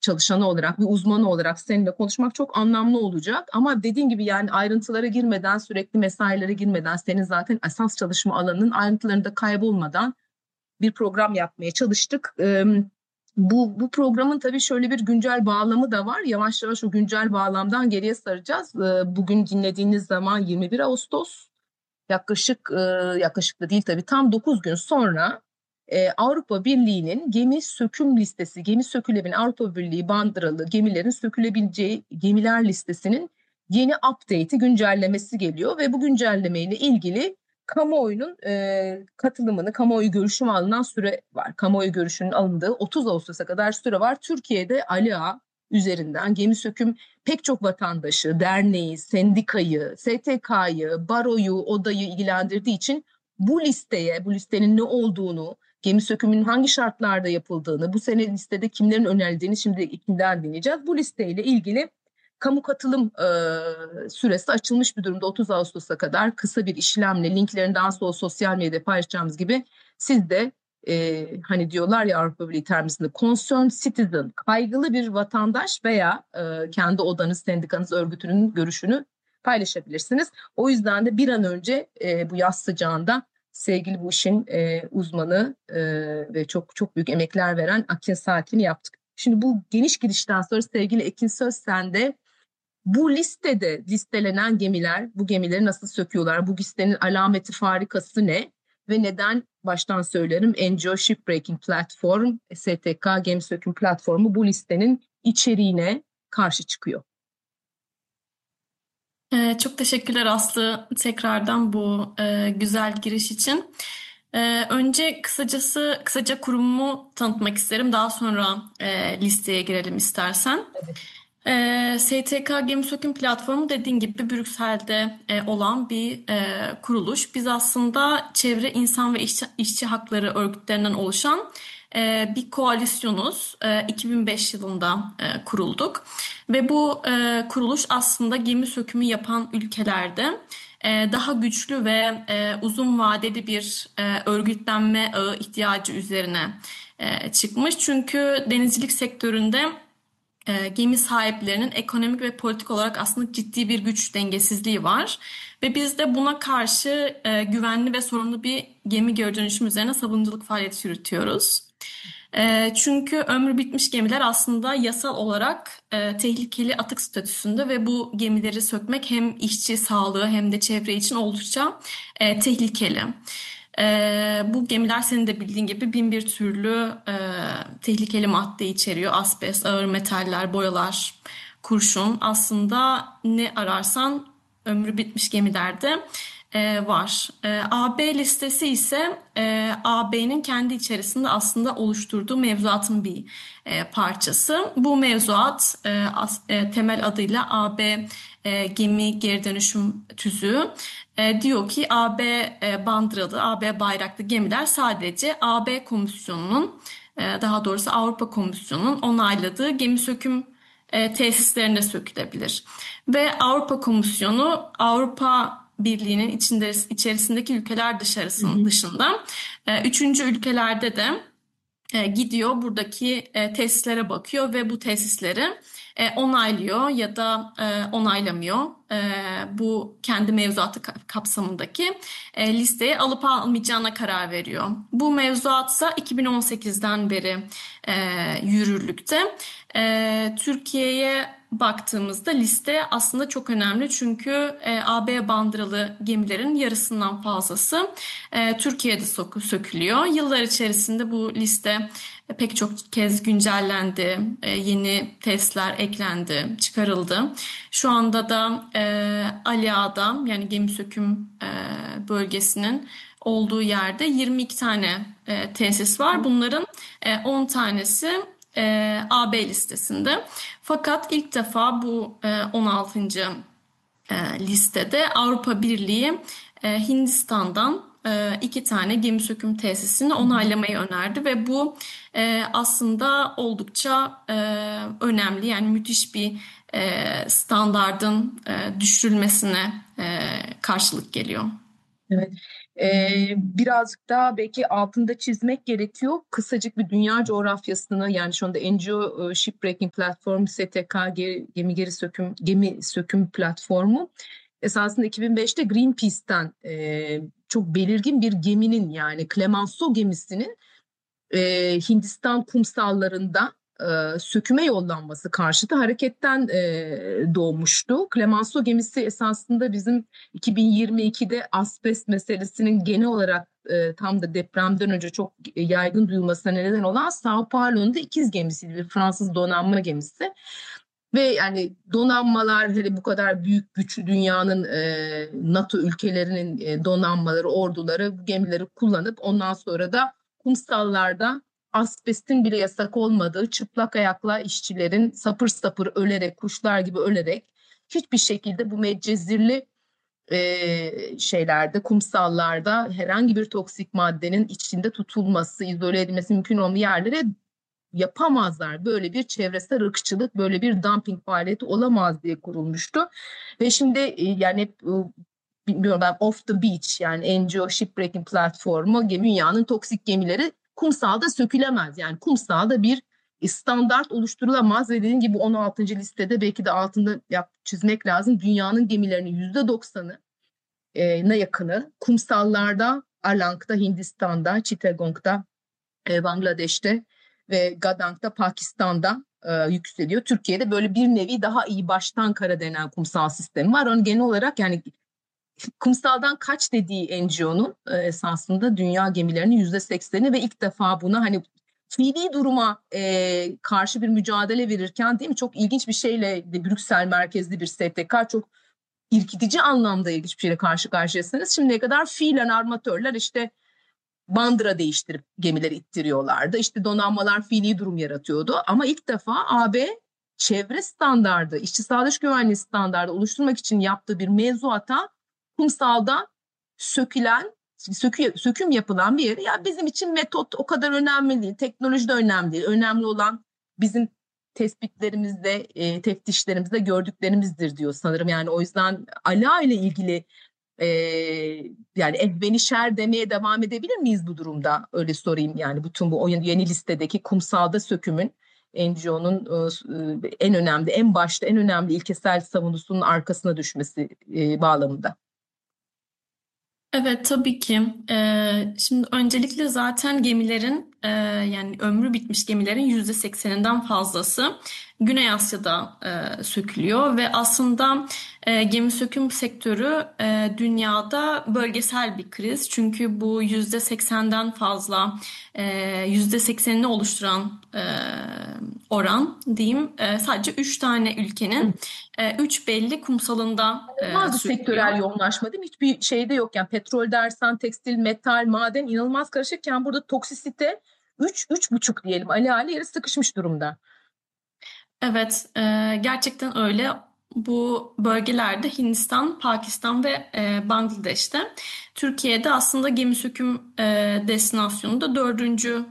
çalışanı olarak, bir uzmanı olarak seninle konuşmak çok anlamlı olacak. Ama dediğin gibi yani ayrıntılara girmeden, sürekli mesailere girmeden, senin zaten esas çalışma alanının ayrıntılarında kaybolmadan bir program yapmaya çalıştık. Bu programın tabii şöyle bir güncel bağlamı da var. Yavaş yavaş o güncel bağlamdan geriye saracağız. Bugün dinlediğiniz zaman 21 Ağustos. Yaklaşık da değil tabii, tam 9 gün sonra Avrupa Birliği'nin gemi söküm listesi, gemi sökülebilen, Avrupa Birliği bandıralı gemilerin sökülebileceği gemiler listesinin yeni update'i, güncellemesi geliyor ve bu güncellemeyle ilgili kamuoyunun katılımını, kamuoyu görüşü alınan süre var. Kamuoyu görüşünün alındığı 30 Ağustos'a kadar süre var. Türkiye'de Ali Ağa üzerinden gemi söküm pek çok vatandaşı, derneği, sendikayı, STK'yı, baroyu, odayı ilgilendirdiği için bu listeye, bu listenin ne olduğunu, gemi sökümünün hangi şartlarda yapıldığını, bu sene listede kimlerin önerildiğini şimdi ikinden dinleyeceğiz. Bu listeyle ilgili kamu katılım süresi açılmış bir durumda 30 Ağustos'a kadar kısa bir işlemle, linklerini daha sonra sosyal medyada paylaşacağımız gibi siz de hani diyorlar ya Avrupa Birliği termisinde concerned citizen, kaygılı bir vatandaş veya kendi odanız, sendikanız, örgütünün görüşünü paylaşabilirsiniz. O yüzden de bir an önce bu yaz sıcağında sevgili bu işin uzmanı ve çok çok büyük emekler veren Akin Sakin'i yaptık. Şimdi bu geniş girişten sonra sevgili Ekin, söz sende. Bu listede listelenen gemiler, bu gemileri nasıl söküyorlar? Bu listenin alameti farikası ne? Ve neden, baştan söylerim, NGO Shipbreaking Platform, STK Gemi Söküm Platformu bu listenin içeriğine karşı çıkıyor? Çok teşekkürler Aslı, tekrardan bu güzel giriş için. Önce kısaca kurumumu tanıtmak isterim. Daha sonra listeye girelim istersen. Evet. STK Gemi Söküm Platformu dediğin gibi Brüksel'de olan bir kuruluş. Biz aslında çevre, insan ve işçi hakları örgütlerinden oluşan bir koalisyonuz. 2005 yılında kurulduk ve bu kuruluş aslında gemi sökümü yapan ülkelerde daha güçlü ve uzun vadeli bir örgütlenme ağı ihtiyacı üzerine çıkmış. Çünkü denizcilik sektöründe gemi sahiplerinin ekonomik ve politik olarak aslında ciddi bir güç dengesizliği var. Ve biz de buna karşı güvenli ve sorumlu bir gemi geri dönüşüm üzerine savunuculuk faaliyeti yürütüyoruz. Çünkü ömrü bitmiş gemiler aslında yasal olarak tehlikeli atık statüsünde ve bu gemileri sökmek hem işçi sağlığı hem de çevre için oldukça tehlikeli. Bu gemiler senin de bildiğin gibi bin bir türlü tehlikeli madde içeriyor. Asbest, ağır metaller, boyalar, kurşun. Aslında ne ararsan ömrü bitmiş gemilerde var. AB listesi ise AB'nin kendi içerisinde aslında oluşturduğu mevzuatın bir parçası. Bu mevzuat temel adıyla AB Gemi Geri Dönüşüm Tüzüğü diyor ki AB bandıralı, AB bayraklı gemiler sadece AB Komisyonu'nun daha doğrusu Avrupa Komisyonu'nun onayladığı gemi söküm tesislerinde sökülebilir. Ve Avrupa Komisyonu Avrupa Birliği'nin içerisindeki ülkeler dışında üçüncü ülkelerde de gidiyor buradaki tesislere bakıyor ve bu tesisleri onaylıyor ya da onaylamıyor. Bu kendi mevzuatı kapsamındaki listeye alıp almayacağına karar veriyor. Bu mevzuat ise 2018'den beri yürürlükte. Türkiye'ye baktığımızda liste aslında çok önemli çünkü AB bandıralı gemilerin yarısından fazlası Türkiye'de sökülüyor. Yıllar içerisinde bu liste pek çok kez güncellendi, yeni testler eklendi, çıkarıldı. Şu anda da Ali Ağa'da yani gemi söküm bölgesinin olduğu yerde 22 tane tesis var. Bunların 10 tanesi AB listesinde. Fakat ilk defa bu 16. Listede Avrupa Birliği Hindistan'dan 2 tane gemi söküm tesisini onaylamayı önerdi ve bu aslında oldukça önemli, yani müthiş bir standardın düşürülmesine karşılık geliyor. Evet. Birazcık daha belki altında çizmek gerekiyor. Kısacık bir dünya coğrafyasını, yani şu anda NGO Shipbreaking Platform, STK gemi söküm platformu esasında 2005'te Greenpeace'ten çok belirgin bir geminin, yani Clemenceau gemisinin Hindistan kumsallarında söküme yollanması karşıtı hareketten doğmuştu. Clemenceau gemisi esasında bizim 2022'de asbest meselesinin genel olarak tam da depremden önce çok yaygın duyulmasına neden olan Sao Paulo'nun da ikiz gemisiydi. Bir Fransız donanma gemisi. Ve yani donanmalar, hele bu kadar büyük güçlü dünyanın NATO ülkelerinin donanmaları, orduları bu gemileri kullanıp ondan sonra da kumsallarda asbestin bile yasak olmadığı çıplak ayakla işçilerin sapır sapır ölerek, kuşlar gibi ölerek hiçbir şekilde bu medcezirli şeylerde, kumsallarda herhangi bir toksik maddenin içinde tutulması, izole edilmesi mümkün olmayan yerlere yapamazlar. Böyle bir çevresel ırkçılık, böyle bir dumping faaliyeti olamaz diye kurulmuştu. Ve şimdi yani bilmiyorum ben, Off the Beach, yani NGO Shipbreaking platformu, dünyanın toksik gemileri kumsalda sökülemez. Yani kumsalda bir standart oluşturulamaz ve dediğim gibi 16. listede belki de altında çizmek lazım. Dünyanın gemilerinin %90'ı ne yakını kumsallarda, Alang'da, Hindistan'da, Chittagong'da, Bangladeş'te ve Gadang'da, Pakistan'da yükseliyor. Türkiye'de böyle bir nevi daha iyi baştan kara denen kumsal sistemi var. Onun genel olarak yani kumsaldan kaç dediği NGO'nun esasında dünya gemilerinin %80'i ve ilk defa buna hani fiili duruma karşı bir mücadele verirken, değil mi? Çok ilginç bir şeyle de Brüksel merkezli bir STK, çok irkitici anlamda ilginç bir şeyle karşı karşıyasınız. Şimdiye kadar fiilen armatörler işte bandıra değiştirip gemileri ittiriyorlardı. İşte donanmalar fiili durum yaratıyordu. Ama ilk defa AB çevre standardı, işçi sağlık güvenliği standardı oluşturmak için yaptığı bir mevzuata kumsalda söküm yapılan bir yer. Ya bizim için metot o kadar önemli değil, teknoloji de önemli değil. Önemli olan bizim tespitlerimizde, teftişlerimizde gördüklerimizdir diyor sanırım. Yani o yüzden ALA ile ilgili ee, yani ehvenişer demeye devam edebilir miyiz bu durumda? Öyle sorayım, yani bütün bu yeni listedeki kumsalda sökümün NGO'nun en önemli, en başta en önemli ilkesel savunusunun arkasına düşmesi bağlamında. Evet, tabii ki. Şimdi öncelikle zaten gemilerin yani ömrü bitmiş gemilerin %80'inden fazlası Güney Asya'da sökülüyor ve aslında gemi söküm sektörü dünyada bölgesel bir kriz. Çünkü bu %80'den fazla %80'ini oluşturan oran diyeyim, sadece 3 tane ülkenin 3 belli kumsalında İnanılmaz bir sökülüyor. sektörel yoğunlaşma, değil mi? Hiçbir şeyde yok. Yani petrol dersen, tekstil, metal, maden inanılmaz karışıkken burada toksisite 3,5 diyelim. Ali yere sıkışmış durumda. Evet, gerçekten öyle. Bu bölgelerde Hindistan, Pakistan ve Bangladeş'te. Türkiye'de aslında gemi söküm destinasyonu da dördüncü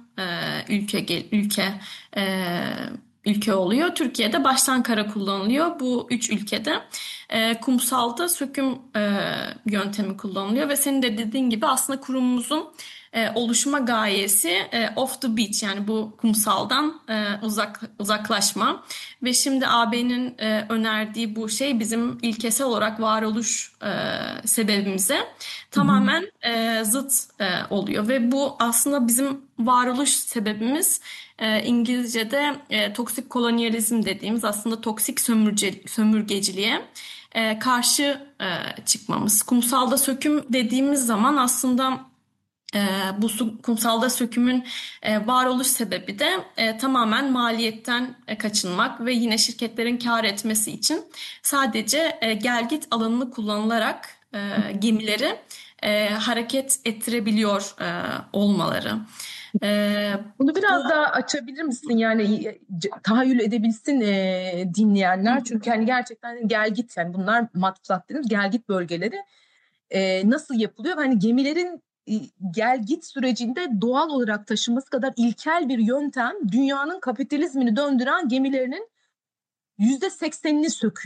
e, ülke oluyor. Türkiye'de baştan kara kullanılıyor. Bu üç ülkede kumsalda söküm yöntemi kullanılıyor ve senin de dediğin gibi aslında kurumumuzun oluşma gayesi off the beach, yani bu kumsaldan uzaklaşma ve şimdi AB'nin önerdiği bu şey bizim ilkesel olarak varoluş sebebimize Hı hı. tamamen zıt oluyor ve bu aslında bizim varoluş sebebimiz İngilizce'de toksik kolonyalizm dediğimiz aslında toksik sömürgeciliğe karşı çıkmamız. Kumsalda söküm dediğimiz zaman aslında bu kumsalda sökümün varoluş sebebi de tamamen maliyetten kaçınmak ve yine şirketlerin kâr etmesi için sadece gelgit alanını kullanılarak gemileri hareket ettirebiliyor olmaları. E, Bunu bu biraz daha açabilir misin? Yani tahayyül edebilsin dinleyenler. Çünkü hani gerçekten gel git, yani bunlar matfuzat dediğimiz gel git bölgeleri nasıl yapılıyor? Hani gemilerin gel git sürecinde doğal olarak taşınması kadar ilkel bir yöntem dünyanın kapitalizmini döndüren gemilerinin %80'ini söküyor.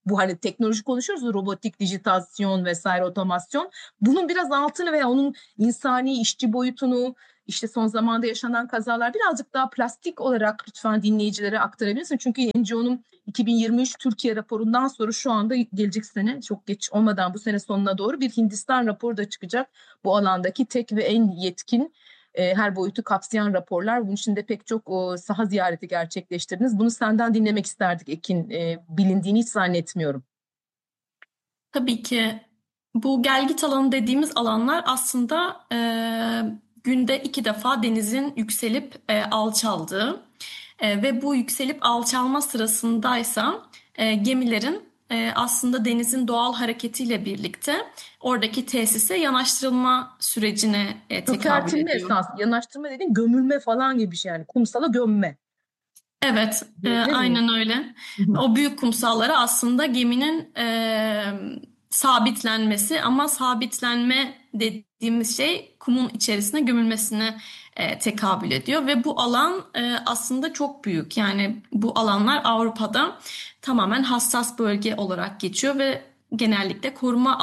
Bu hani teknoloji konuşuyoruz, robotik, dijitasyon vesaire, otomasyon. Bunun biraz altını veya onun insani işçi boyutunu, işte son zamanda yaşanan kazalar birazcık daha plastik olarak lütfen dinleyicilere aktarabilirsin. Çünkü NGO'nun 2023 Türkiye raporundan sonra şu anda gelecek sene, çok geç olmadan bu sene sonuna doğru bir Hindistan raporu da çıkacak. Bu alandaki tek ve en yetkin, her boyutu kapsayan raporlar. Bunun için de pek çok saha ziyareti gerçekleştirdiniz. Bunu senden dinlemek isterdik Ekin. Bilindiğini hiç zannetmiyorum. Tabii ki bu gelgit alanı dediğimiz alanlar aslında günde 2 defa denizin yükselip alçaldığı ve bu yükselip alçalma sırasındaysa gemilerin aslında denizin doğal hareketiyle birlikte oradaki tesise yanaştırılma sürecine tekabül Çökertilme ediyor. esas. Yanaştırma dediğin gömülme falan gibi bir şey yani. Kumsala gömme. Evet, Diyebilir miyiz? aynen öyle. Hı hı. O büyük kumsallara aslında geminin sabitlenmesi ama sabitlenme dediğimiz şey kumun içerisine gömülmesine tekabül ediyor ve bu alan aslında çok büyük. Yani bu alanlar Avrupa'da tamamen hassas bölge olarak geçiyor ve genellikle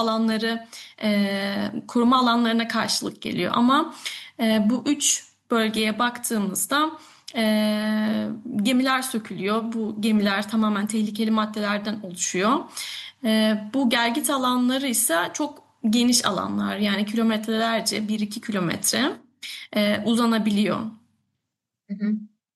koruma alanlarına karşılık geliyor. Ama bu üç bölgeye baktığımızda gemiler sökülüyor. Bu gemiler tamamen tehlikeli maddelerden oluşuyor. Bu gelgit alanları ise çok geniş alanlar. Yani kilometrelerce, 1-2 kilometre uzanabiliyor. Hı hı.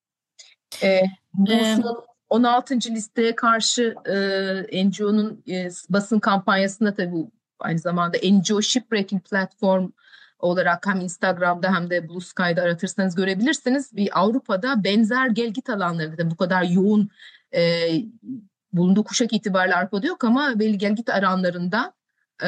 Bu E, son 16. listeye karşı NGO'nun basın kampanyasında, tabii bu aynı zamanda NGO Shipbreaking Platform olarak hem Instagram'da hem de Blue Sky'da aratırsanız görebilirsiniz. Bir Avrupa'da benzer gelgit alanlarında da bu kadar yoğun e, bulunduğu kuşak itibariyle Avrupa'da yok ama belli gelgit alanlarında e,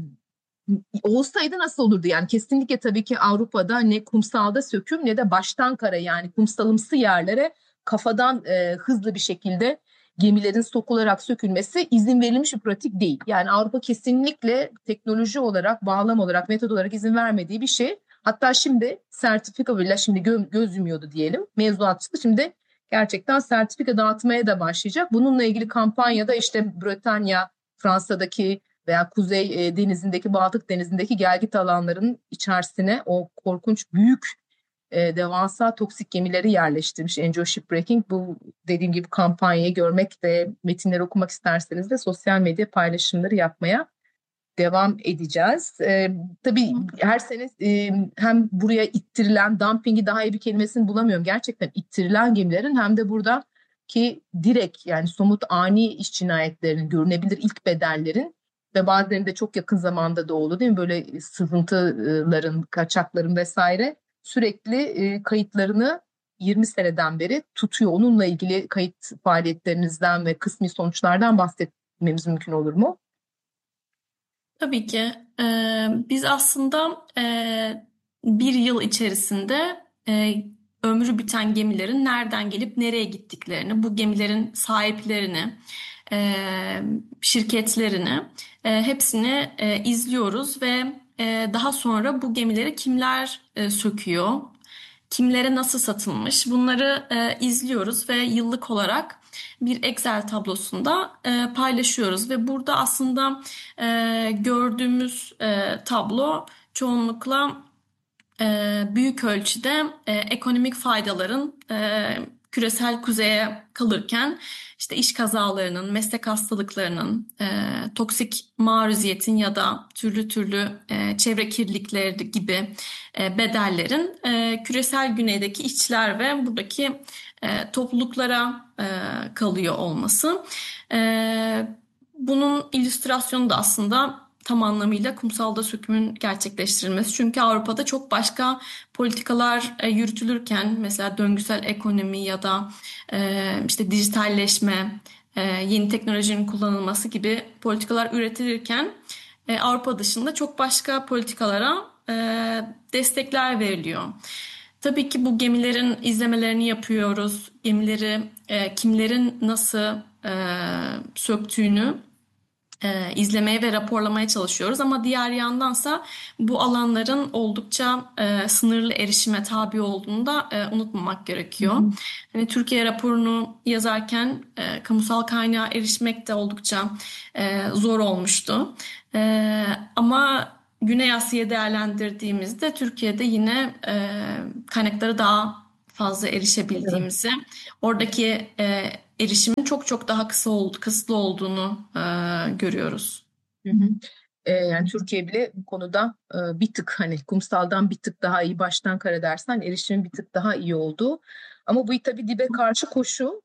olsaydı nasıl olurdu? Yani kesinlikle tabii ki Avrupa'da ne kumsalda söküm ne de baştan kara, yani kumsalımsı yerlere kafadan hızlı bir şekilde gemilerin sokularak sökülmesi izin verilmiş bir pratik değil. Yani Avrupa kesinlikle teknoloji olarak, bağlam olarak, metod olarak izin vermediği bir şey. Hatta şimdi sertifika verirler. Şimdi göz yumuyordu diyelim. Mevzuat çıktı. Şimdi gerçekten sertifika dağıtmaya da başlayacak. Bununla ilgili kampanyada işte Britanya, Fransa'daki veya Kuzey Denizi'ndeki, Baltık Denizi'ndeki gelgit alanlarının içerisine o korkunç büyük devasa toksik gemileri yerleştirmiş NGO Shipbreaking. Bu dediğim gibi kampanyayı görmek ve metinleri okumak isterseniz de sosyal medya paylaşımları yapmaya devam edeceğiz. Tabii her sene hem buraya ittirilen, dumpingi daha iyi bir kelimesini bulamıyorum, gerçekten ittirilen gemilerin hem de buradaki direkt, yani somut ani iş cinayetlerinin, görünebilir ilk bedellerin ve bazılarında çok yakın zamanda da oldu değil mi? Böyle sızıntıların, kaçakların vesaire sürekli kayıtlarını 20 seneden beri tutuyor. Onunla ilgili kayıt faaliyetlerinizden ve kısmi sonuçlardan bahsetmemiz mümkün olur mu? Tabii ki. Biz aslında 1 yıl içerisinde ömrü biten gemilerin nereden gelip nereye gittiklerini, bu gemilerin sahiplerini, e, şirketlerini hepsini izliyoruz ve daha sonra bu gemileri kimler söküyor, kimlere nasıl satılmış bunları izliyoruz ve yıllık olarak bir Excel tablosunda paylaşıyoruz ve burada aslında gördüğümüz tablo çoğunlukla büyük ölçüde ekonomik faydaların küresel kuzeye kalırken işte iş kazalarının, meslek hastalıklarının, toksik maruziyetin ya da türlü türlü çevre kirlilikleri gibi bedellerin küresel güneydeki işçiler ve buradaki topluluklara kalıyor olması. Bunun illüstrasyonu da aslında tam anlamıyla kumsalda sökümün gerçekleştirilmesi. Çünkü Avrupa'da çok başka politikalar yürütülürken mesela döngüsel ekonomi ya da işte dijitalleşme, yeni teknolojinin kullanılması gibi politikalar üretilirken Avrupa dışında çok başka politikalara destekler veriliyor. Tabii ki bu gemilerin izlemelerini yapıyoruz. Gemileri kimlerin nasıl söktüğünü izlemeye ve raporlamaya çalışıyoruz. Ama diğer yandansa bu alanların oldukça sınırlı erişime tabi olduğunu da unutmamak Hı gerekiyor. hı. Hani Türkiye raporunu yazarken kamusal kaynağa erişmek de oldukça zor olmuştu. Ama Güney Asya'yı değerlendirdiğimizde Türkiye'de yine kaynaklara daha fazla Evet. erişebildiğimizi, oradaki erişimin çok çok daha kısıtlı olduğunu görüyoruz. Hı hı. Yani Türkiye bile bu konuda bir tık hani kumsaldan bir tık daha iyi, baştan kara dersen erişimin bir tık daha iyi olduğu. Ama bu tabii dibe karşı koşu,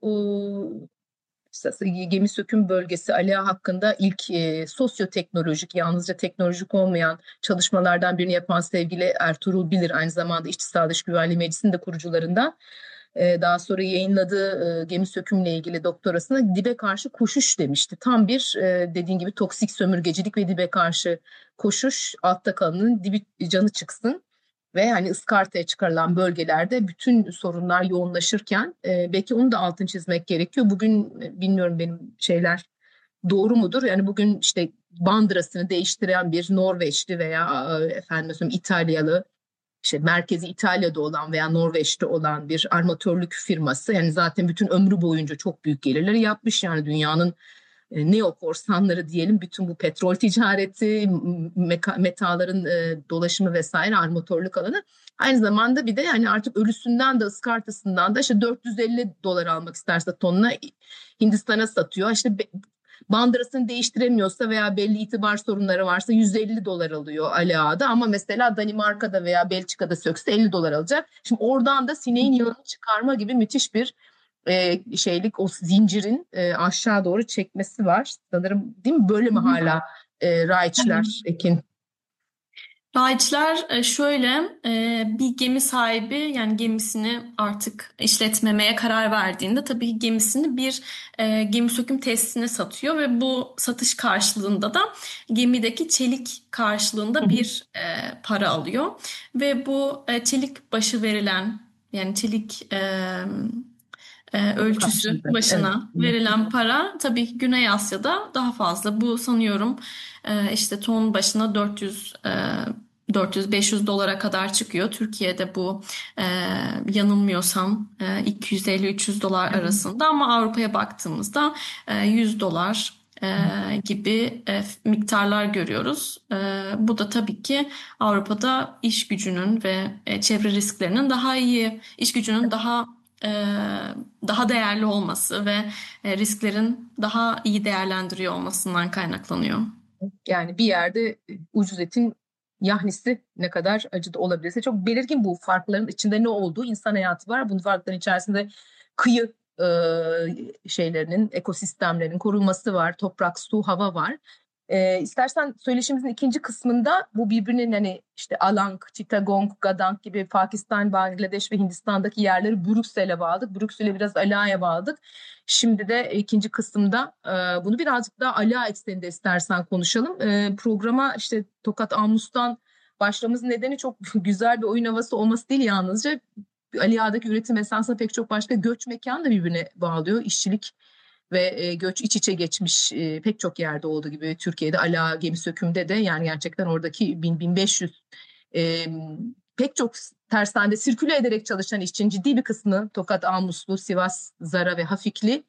işte gemi söküm bölgesi ALEA hakkında ilk sosyoteknolojik, yalnızca teknolojik olmayan çalışmalardan birini yapan sevgili Ertuğrul Bilir, aynı zamanda İçtisar Dış Güvenliği Meclisi'nin de kurucularından. Daha sonra yayınladığı gemi sökümle ilgili doktorasına dibe karşı koşuş demişti. Tam bir dediğin gibi toksik sömürgecilik ve dibe karşı koşuş, altta kalanın dibi canı çıksın. Ve hani ıskartaya çıkarılan bölgelerde bütün sorunlar yoğunlaşırken belki onu da altını çizmek gerekiyor. Bugün bilmiyorum benim şeyler doğru mudur? Yani bugün işte bandırasını değiştiren bir Norveçli veya efendim söyleyeyim İtalyalı, işte merkezi İtalya'da olan veya Norveç'te olan bir armatörlük firması, yani zaten bütün ömrü boyunca çok büyük gelirleri yapmış, yani dünyanın neokorsanları diyelim, bütün bu petrol ticareti, metaların dolaşımı vesaire, armatörlük alanı. Aynı zamanda bir de yani artık ölüsünden de ıskartısından da işte 450 dolar almak isterse tonuna Hindistan'a satıyor. İşte bandırasını değiştiremiyorsa veya belli itibar sorunları varsa 150 dolar alıyor Alea'da, ama mesela Danimarka'da veya Belçika'da sökse 50 dolar alacak. Şimdi oradan da sineğin yağını çıkarma gibi müthiş bir şeylik, o zincirin aşağı doğru çekmesi var. Sanırım değil mi? Böyle mi hala raiçler Ekin? Rayiçler şöyle bir gemi sahibi yani gemisini artık işletmemeye karar verdiğinde tabii ki gemisini bir gemi söküm tesisine satıyor ve bu satış karşılığında da gemideki çelik Hı karşılığında hı. bir para alıyor ve bu çelik başı verilen yani çelik Onun ölçüsü karşılığı. Evet. başına Hı hı. verilen para tabii ki Güney Asya'da daha fazla. Bu sanıyorum işte ton başına 400-500 dolara kadar çıkıyor. Türkiye'de bu e, yanılmıyorsam 250-300 dolar Hı hı. arasında ama Avrupa'ya baktığımızda 100 dolar gibi miktarlar görüyoruz. Bu da tabii ki Avrupa'da iş gücünün ve çevre risklerinin daha iyi, iş gücünün e, daha değerli olması ve risklerin daha iyi değerlendiriyor olmasından kaynaklanıyor. Yani bir yerde ucuz etin yahnisi ne kadar acı da olabilirse çok belirgin, bu farkların içinde ne olduğu, insan hayatı var. Bu farkların içerisinde kıyı şeylerinin, ekosistemlerin korunması var, toprak, su, hava var. İstersen söyleşimizin ikinci kısmında bu birbirinin hani işte Alang, Chittagong, Gadang gibi Pakistan, Bangladeş ve Hindistan'daki yerleri Brüksel'e bağladık. Brüksel'e biraz Ala'ya bağladık. Şimdi de ikinci kısımda bunu birazcık daha Ala ekseninde istersen konuşalım. Programa işte Tokat Ammus'tan başlamamızın nedeni çok güzel bir oyun havası olması değil yalnızca. Ali Ağa'daki üretim esasında pek çok başka göç mekanı da birbirine bağlıyor. İşçilik ve göç iç içe geçmiş pek çok yerde olduğu gibi Türkiye'de Ala gemi sökümde de, yani gerçekten oradaki 1000-1500 e, pek çok tersanede sirküle ederek çalışan işçinin ciddi bir kısmı Tokat, Amuslu, Sivas, Zara ve Hafikli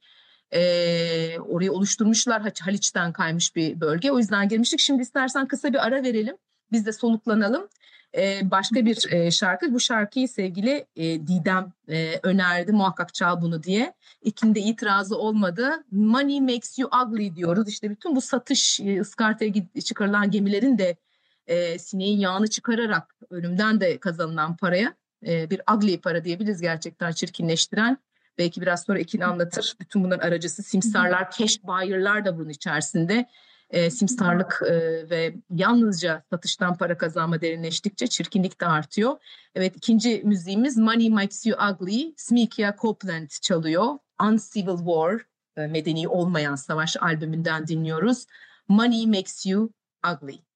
orayı oluşturmuşlar. Haliç'ten kaymış bir bölge. O yüzden girmiştik. Şimdi istersen kısa bir ara verelim. Biz de soluklanalım. Başka bir şarkı. Bu şarkıyı sevgili Didem önerdi. Muhakkak çal bunu diye. İkinde itirazı olmadı. Money makes you ugly diyoruz. İşte bütün bu satış, ıskartaya çıkarılan gemilerin de sineğin yağını çıkararak ölümden de kazanılan paraya bir ugly para diyebiliriz, gerçekten çirkinleştiren. Belki biraz sonra Ekin anlatır. Bütün bunların aracısı simsarlar, cash buyer'lar da bunun içerisinde. Simsarlık ve yalnızca satıştan para kazanma derinleştikçe çirkinlik de artıyor. Evet, ikinci müziğimiz Money Makes You Ugly. Smithia Copeland çalıyor. Uncivil War, medeni olmayan savaş albümünden dinliyoruz. Money Makes You Ugly.